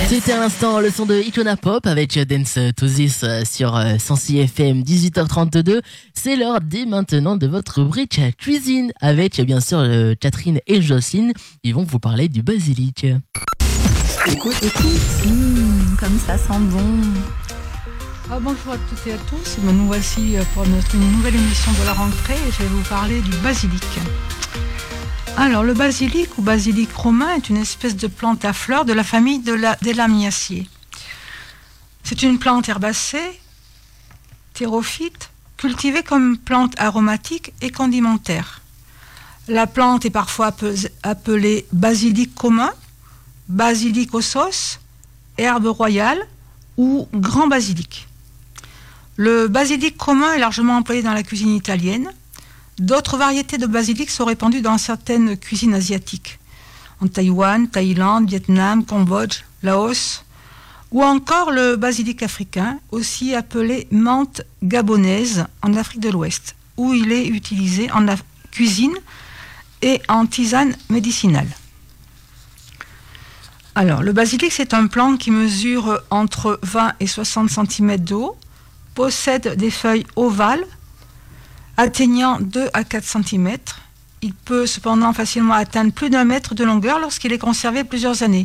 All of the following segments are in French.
C'était à l'instant le son de Icona Pop avec Dance to This sur 106 FM 18h32. C'est l'heure dès maintenant de votre rubrique cuisine avec bien sûr Catherine et Jocelyne. Ils vont vous parler du basilic. Écoute. Comme ça sent bon. Bonjour à toutes et à tous. Nous voici pour une nouvelle émission de la rentrée et je vais vous parler du basilic. Alors, le basilic ou basilic romain est une espèce de plante à fleurs de la famille des lamiaceae. C'est une plante herbacée, thérophyte, cultivée comme plante aromatique et condimentaire. La plante est parfois appelée basilic commun, basilic aux sauces, herbe royale ou grand basilic. Le basilic commun est largement employé dans la cuisine italienne. D'autres variétés de basilic sont répandues dans certaines cuisines asiatiques, en Taïwan, Thaïlande, Vietnam, Cambodge, Laos, ou encore le basilic africain, aussi appelé menthe gabonaise en Afrique de l'Ouest, où il est utilisé en cuisine et en tisane médicinale. Alors, le basilic, c'est un plant qui mesure entre 20 et 60 cm de haut, possède des feuilles ovales, atteignant 2 à 4 cm. Il peut cependant facilement atteindre plus d'1 mètre de longueur lorsqu'il est conservé plusieurs années.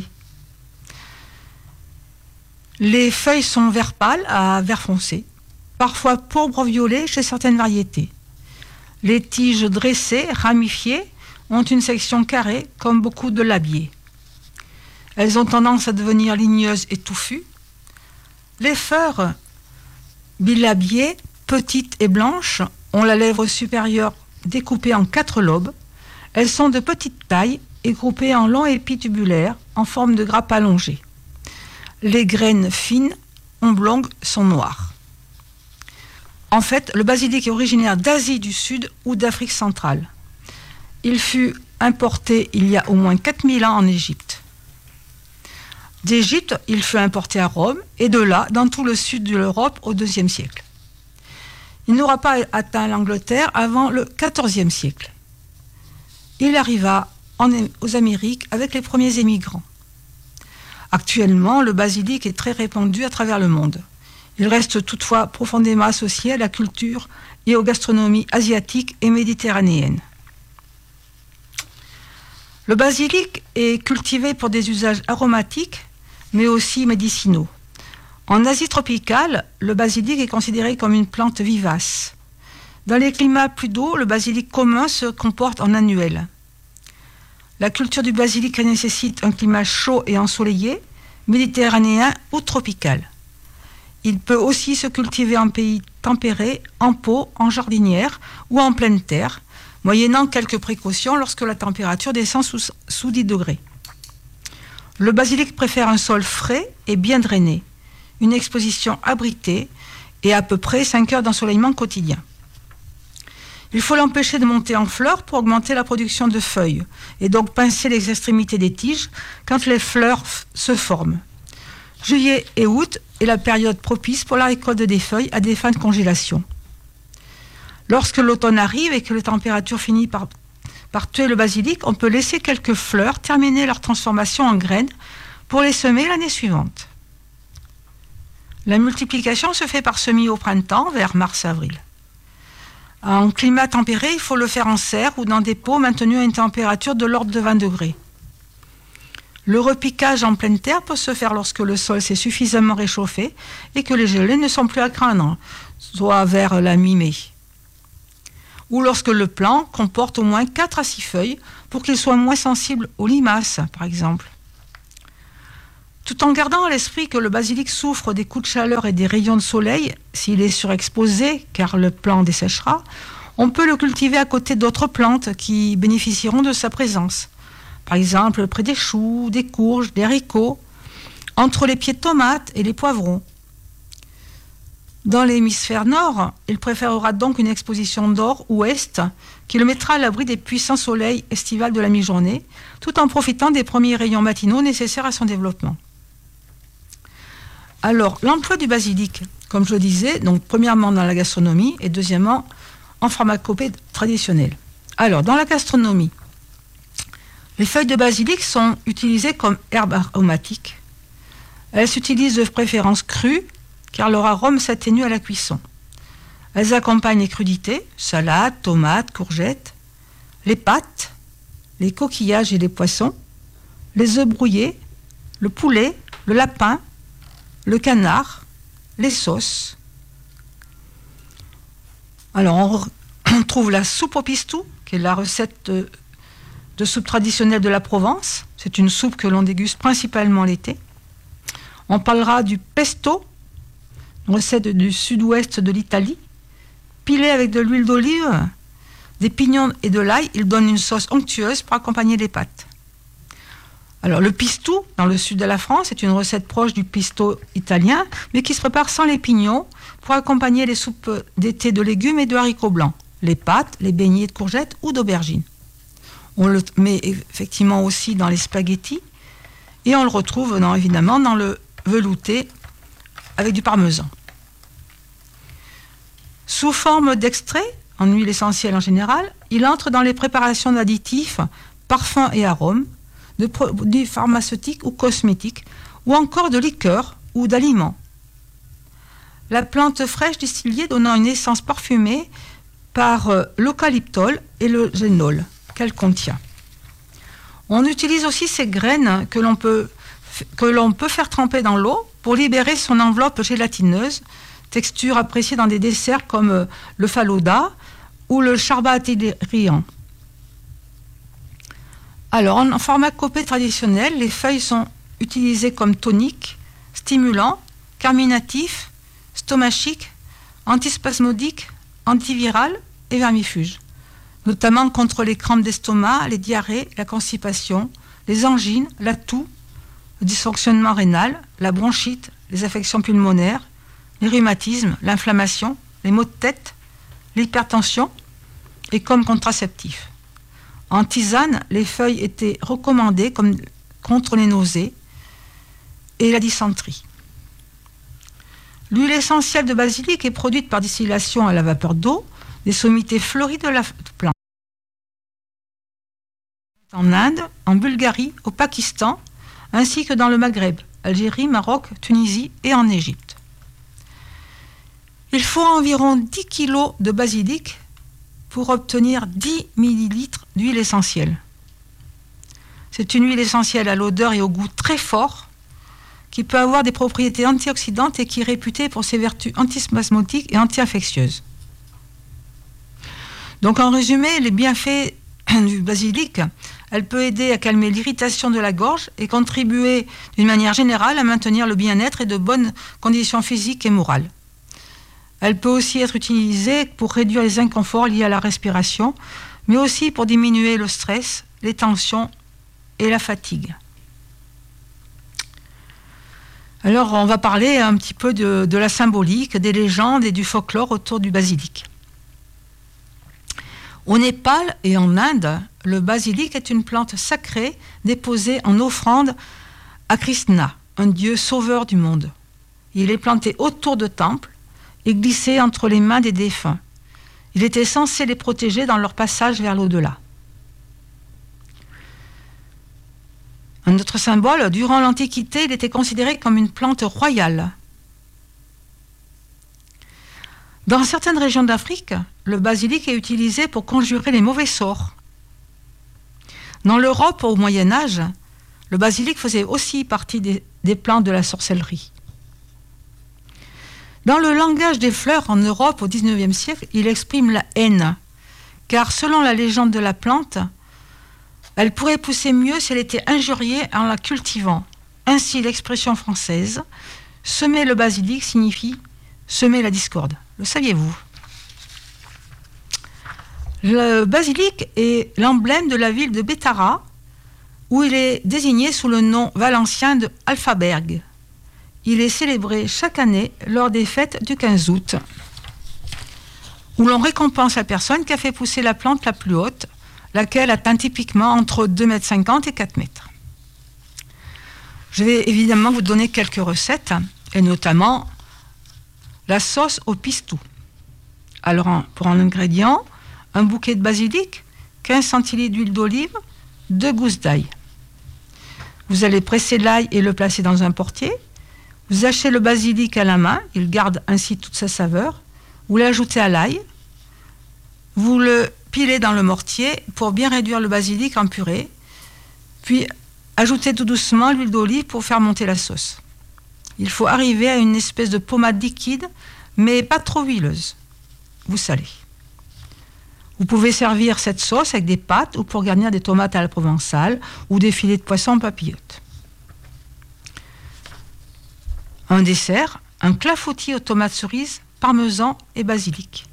Les feuilles sont vert pâle à vert foncé, parfois pourpre-violet chez certaines variétés. Les tiges dressées, ramifiées, ont une section carrée comme beaucoup de labiers. Elles ont tendance à devenir ligneuses et touffues. Les fleurs bilabiées, petites et blanches, ont la lèvre supérieure découpée en 4 lobes. Elles sont de petite taille et groupées en longs épis tubulaires en forme de grappe allongée. Les graines fines, oblongues, sont noires. En fait, le basilic est originaire d'Asie du Sud ou d'Afrique centrale. Il fut importé il y a au moins 4000 ans en Égypte. D'Égypte, il fut importé à Rome et de là, dans tout le sud de l'Europe au IIe siècle. Il n'aura pas atteint l'Angleterre avant le XIVe siècle. Il arriva aux Amériques avec les premiers émigrants. Actuellement, le basilic est très répandu à travers le monde. Il reste toutefois profondément associé à la culture et aux gastronomies asiatiques et méditerranéennes. Le basilic est cultivé pour des usages aromatiques, mais aussi médicinaux. En Asie tropicale, le basilic est considéré comme une plante vivace. Dans les climats plus doux, le basilic commun se comporte en annuel. La culture du basilic nécessite un climat chaud et ensoleillé, méditerranéen ou tropical. Il peut aussi se cultiver en pays tempéré, en pot, en jardinière ou en pleine terre, moyennant quelques précautions lorsque la température descend sous 10 degrés. Le basilic préfère un sol frais et bien drainé, une exposition abritée et à peu près 5 heures d'ensoleillement quotidien. Il faut l'empêcher de monter en fleurs pour augmenter la production de feuilles et donc pincer les extrémités des tiges quand les fleurs se forment. Juillet et août est la période propice pour la récolte des feuilles à des fins de congélation. Lorsque l'automne arrive et que les températures finissent par tuer le basilic, on peut laisser quelques fleurs terminer leur transformation en graines pour les semer l'année suivante. La multiplication se fait par semis au printemps, vers mars-avril. En climat tempéré, il faut le faire en serre ou dans des pots maintenus à une température de l'ordre de 20 degrés. Le repiquage en pleine terre peut se faire lorsque le sol s'est suffisamment réchauffé et que les gelées ne sont plus à craindre, soit vers la mi-mai. Ou lorsque le plant comporte au moins 4 à 6 feuilles pour qu'il soit moins sensible aux limaces, par exemple. Tout en gardant à l'esprit que le basilic souffre des coups de chaleur et des rayons de soleil, s'il est surexposé, car le plant desséchera, on peut le cultiver à côté d'autres plantes qui bénéficieront de sa présence. Par exemple, près des choux, des courges, des haricots, entre les pieds de tomates et les poivrons. Dans l'hémisphère nord, il préférera donc une exposition nord-ouest qui le mettra à l'abri des puissants soleils estivales de la mi-journée, tout en profitant des premiers rayons matinaux nécessaires à son développement. Alors, l'emploi du basilic, comme je le disais, donc premièrement dans la gastronomie et deuxièmement en pharmacopée traditionnelle. Alors, dans la gastronomie, les feuilles de basilic sont utilisées comme herbe aromatique. Elles s'utilisent de préférence crues, car leur arôme s'atténue à la cuisson. Elles accompagnent les crudités, salades, tomates, courgettes, les pâtes, les coquillages et les poissons, les œufs brouillés, le poulet, le lapin, le canard, les sauces. Alors on trouve la soupe au pistou, qui est la recette de soupe traditionnelle de la Provence. C'est une soupe que l'on déguste principalement l'été. On parlera du pesto, une recette du sud-ouest de l'Italie. Pilé avec de l'huile d'olive, des pignons et de l'ail, il donne une sauce onctueuse pour accompagner les pâtes. Alors le pistou, dans le sud de la France, est une recette proche du pesto italien, mais qui se prépare sans les pignons pour accompagner les soupes d'été de légumes et de haricots blancs, les pâtes, les beignets de courgettes ou d'aubergines. On le met effectivement aussi dans les spaghettis et on le retrouve évidemment dans le velouté avec du parmesan. Sous forme d'extrait, en huile essentielle en général, il entre dans les préparations d'additifs, parfums et arômes, de produits pharmaceutiques ou cosmétiques, ou encore de liqueurs ou d'aliments. La plante fraîche distillée donnant une essence parfumée par l'eucalyptol et le génol qu'elle contient. On utilise aussi ces graines que l'on peut faire tremper dans l'eau pour libérer son enveloppe gélatineuse, texture appréciée dans des desserts comme le falooda ou le charbat riant. Alors, en pharmacopée traditionnelle, les feuilles sont utilisées comme toniques, stimulants, carminatifs, stomachiques, antispasmodiques, antivirales et vermifuges, notamment contre les crampes d'estomac, les diarrhées, la constipation, les angines, la toux, le dysfonctionnement rénal, la bronchite, les affections pulmonaires, les rhumatismes, l'inflammation, les maux de tête, l'hypertension et comme contraceptif. En tisane, les feuilles étaient recommandées contre les nausées et la dysenterie. L'huile essentielle de basilic est produite par distillation à la vapeur d'eau des sommités fleuries de la plante. En Inde, en Bulgarie, au Pakistan, ainsi que dans le Maghreb, Algérie, Maroc, Tunisie et en Égypte. Il faut environ 10 kg de basilic pour obtenir 10 ml d'huile essentielle. C'est une huile essentielle à l'odeur et au goût très fort, qui peut avoir des propriétés antioxydantes et qui est réputée pour ses vertus antispasmodiques et anti-infectieuses. Donc en résumé, les bienfaits du basilic, elle peut aider à calmer l'irritation de la gorge et contribuer d'une manière générale à maintenir le bien-être et de bonnes conditions physiques et morales. Elle peut aussi être utilisée pour réduire les inconforts liés à la respiration, mais aussi pour diminuer le stress, les tensions et la fatigue. Alors, on va parler un petit peu de la symbolique, des légendes et du folklore autour du basilic. Au Népal et en Inde, le basilic est une plante sacrée déposée en offrande à Krishna, un dieu sauveur du monde. Il est planté autour de temples et glissé entre les mains des défunts. Il était censé les protéger dans leur passage vers l'au-delà. Un autre symbole, durant l'Antiquité, il était considéré comme une plante royale. Dans certaines régions d'Afrique, le basilic est utilisé pour conjurer les mauvais sorts. Dans l'Europe, au Moyen Âge, le basilic faisait aussi partie des plantes de la sorcellerie. Dans le langage des fleurs en Europe au XIXe siècle, il exprime la haine, car selon la légende de la plante, elle pourrait pousser mieux si elle était injuriée en la cultivant. Ainsi, l'expression française « semer le basilic » signifie « semer la discorde ». Le saviez-vous ? Le basilic est l'emblème de la ville de Bétara, où il est désigné sous le nom valencien de Alphaberg. Il est célébré chaque année lors des fêtes du 15 août, où l'on récompense la personne qui a fait pousser la plante la plus haute, laquelle atteint typiquement entre 2,50 m et 4 mètres. Je vais évidemment vous donner quelques recettes, et notamment la sauce au pistou. Alors, pour un ingrédient, un bouquet de basilic, 15 centilitres d'huile d'olive, 2 gousses d'ail. Vous allez presser l'ail et le placer dans un portier. Vous hachez le basilic à la main, il garde ainsi toute sa saveur. Vous l'ajoutez à l'ail. Vous le pilez dans le mortier pour bien réduire le basilic en purée. Puis ajoutez tout doucement l'huile d'olive pour faire monter la sauce. Il faut arriver à une espèce de pommade liquide, mais pas trop huileuse. Vous salez. Vous pouvez servir cette sauce avec des pâtes ou pour garnir des tomates à la provençale ou des filets de poisson en papillote. Un dessert, un clafoutis aux tomates cerises, parmesan et basilic.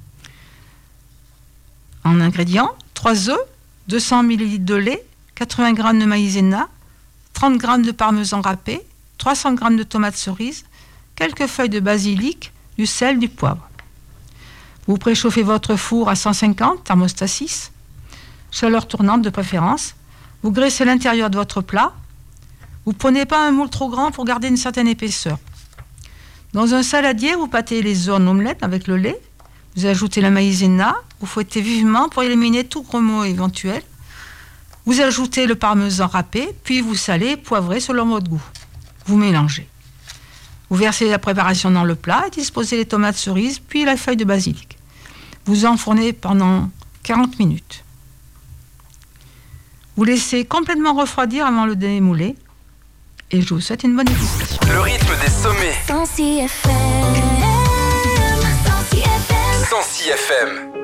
En ingrédients, 3 œufs, 200 ml de lait, 80 g de maïzena, 30 g de parmesan râpé, 300 g de tomates cerises, quelques feuilles de basilic, du sel, du poivre. Vous préchauffez votre four à 150, thermostat 6, chaleur tournante de préférence. Vous graissez l'intérieur de votre plat. Vous ne prenez pas un moule trop grand pour garder une certaine épaisseur. Dans un saladier, vous pâtez les œufs en omelette avec le lait. Vous ajoutez la maïzena. Vous fouettez vivement pour éliminer tout grumeau éventuel. Vous ajoutez le parmesan râpé, puis vous salez et poivrez selon votre goût. Vous mélangez. Vous versez la préparation dans le plat et disposez les tomates cerises, puis la feuille de basilic. Vous enfournez pendant 40 minutes. Vous laissez complètement refroidir avant le démouler. Et je vous souhaite une bonne dégustation. Le rythme des sommets. 106 FM. 106 FM. 106 FM.